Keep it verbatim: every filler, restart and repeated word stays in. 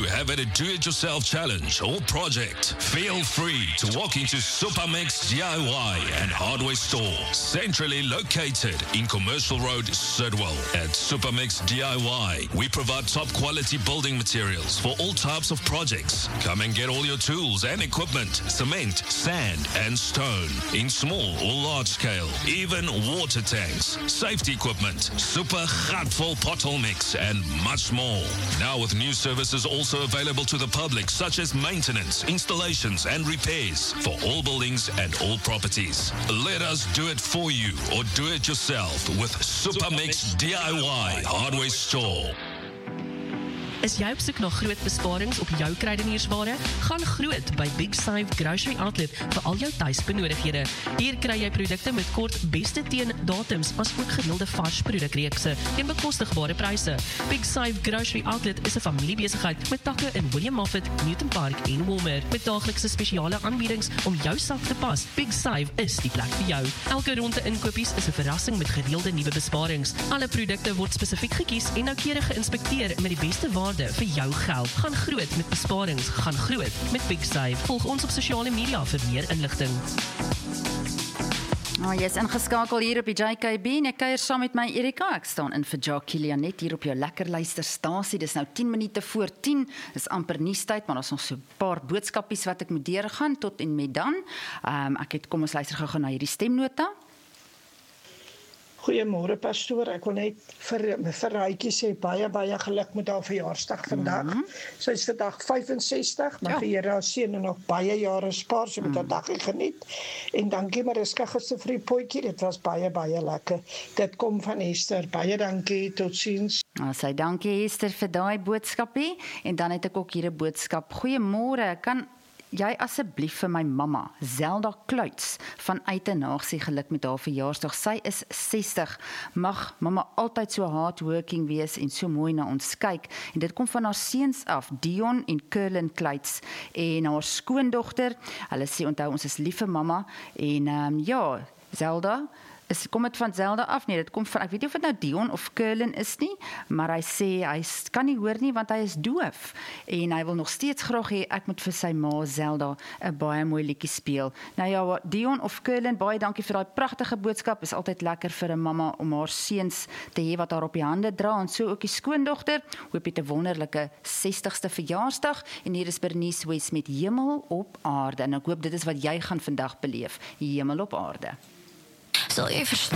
have a do-it-yourself challenge or project, feel free to walk into Supermix D I Y and Hardware Store, centrally located in Commercial Road, Sidwell. At Supermix D I Y, we provide top-quality building materials for all types of projects. Come and get all your tools and equipment, cement, sand and stone, in small or large scale, even water tanks, safety equipment, super gatvol pothole mix and much more. Now with new services also available to the public, such as maintenance, installations and repairs for all buildings and all properties. Let us do it for you or do it yourself with Supermix D I Y Hardware Store. Is jy op soek na groot besparings op jou kruideniersware? Gaan groot by Big Save Grocery Outlet vir al jou tuisbenodighede. Hier kry jy produkte met kort beste teen datums as ook gereelde vars produkreekse teen bekostigbare pryse. Big Save Grocery Outlet is 'n familiebesigheid met takke in William Moffat, Newton Park en Walmer. Met daaglikse spesiale aanbiedings om jou sak te pas. Big Save is die plek vir jou. Elke ronde inkopies is 'n verrassing met gereelde nuwe besparings. Alle produkte word spesifiek gekies en noukeurig geïnspekteer met die beste waarde vir jou geld. Gaan groot met besparings, gaan groot met Big Save. Volg ons op sosiale media vir meer inligting. Oh, jy is ingeskakel hier op die J K B en ek kuier saam met my Erika. Ek staan in vir Jacques Kilian net hier op jou lekker luisterstasie. Dis nou tien minute voor tien. Dis amper nuustyd, maar daar's nog so 'n paar boodskapies wat ek moet deurgaan tot en met dan. Um, ek het kom ons luister gou-gou na hierdie stemnota. Goeiemôre pastoor, ek wil net vir vir Raitjie sê baie baie geluk met haar verjaarsdag vandag. Mm -hmm. Sy is vandag vyfensestig, maar die Here seën en nog baie jare spaar, sy moet haar dag geniet. En dankie Mariska gister vir die potjie, dit was baie baie lekker. Dit kom van Esther. Baie dankie, totsiens. Nou sê dankie Esther vir daai boodskapie en dan het ek ook hier 'n boodskap. Goeiemôre, kan jy asseblief vir my mamma, Zelda Kluits, van Uitenhaag sê geluk met haar verjaarsdag. Sy is sestig. Mag mamma altyd so hardworking wees en so mooi na ons kyk. En dit kom van haar seuns af, Dion en Curlin Kluits en haar skoondogter. Hulle sê onthou ons is lief vir mamma en um, ja, Zelda, Is, kom dit van Zelda af? Nee, dit kom van, ek weet nie of dit nou Dion of Curlin is nie, maar hy sê, hy kan nie hoor nie, want hy is doof, en hy wil nog steeds graag hê, ek moet vir sy ma Zelda 'n baie mooi liedjie speel. Nou ja, Dion of Curlin, baie dankie vir daai pragtige boodskap, is altyd lekker vir 'n mamma om haar seuns te hê wat haar op die hande dra, en so ook die skoondogter, hoop jy 'n wonderlike sestigste verjaarsdag, en hier is Bernice West met Hemel op aarde, en ek hoop dit is wat jy gaan vandag beleef, Hemel op aarde. Zul je verstaan?